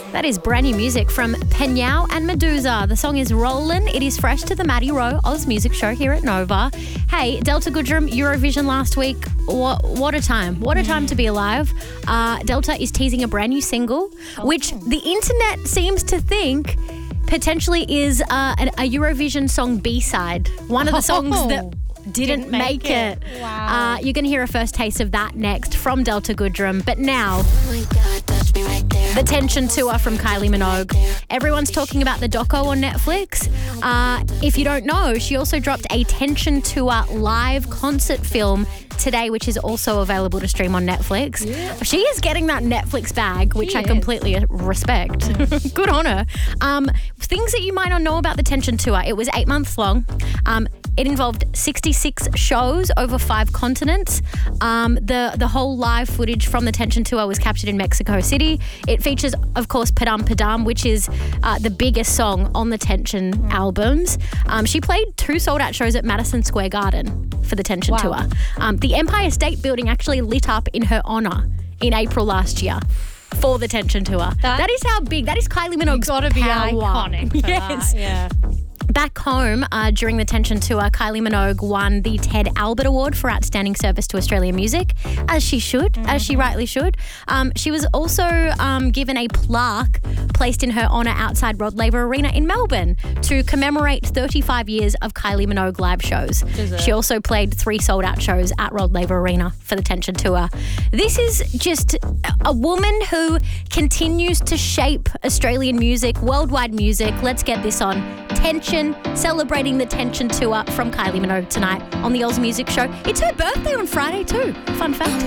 That is brand new music from Peñao and Medusa. The song is Rollin'. It is fresh to the Maddie Rowe Oz Music Show here at Nova. Hey, Delta Goodrem, Eurovision last week. What a time. What a time to be alive. Delta is teasing a brand new single, which the internet seems to think potentially is a Eurovision song B-side. One of the songs that didn't make it. Wow. You're going to hear a first taste of that next from Delta Goodrem. But now, the Tension Tour from Kylie Minogue. Everyone's talking about the doco on Netflix. If you don't know, she also dropped a Tension Tour live concert film today, which is also available to stream on Netflix. Yeah. She is getting that Netflix bag, which I completely respect. Good on her. Things that you might not know about the Tension Tour. It was 8 months long. It involved 66 shows over 5 continents. The whole live footage from the Tension Tour was captured in Mexico City. It features, of course, Padam Padam, which is the biggest song on the Tension albums. She played 2 sold-out shows at Madison Square Garden for the Tension Tour. The Empire State Building actually lit up in her honour in April last year for the Tension Tour. That is how big. That is Kylie Minogue's got to be power. iconic for Yes. that. Yeah. Back home, during the Tension Tour, Kylie Minogue won the Ted Albert Award for Outstanding Service to Australian Music, as she should, as she rightly should. She was also given a plaque placed in her honour outside Rod Laver Arena in Melbourne to commemorate 35 years of Kylie Minogue live shows. She also played 3 sold-out shows at Rod Laver Arena for the Tension Tour. This is just a woman who continues to shape Australian music, worldwide music. Let's get this on. Tension, celebrating the Tension Tour from Kylie Minogue tonight on the Oz Music Show. It's her birthday on Friday too. Fun fact.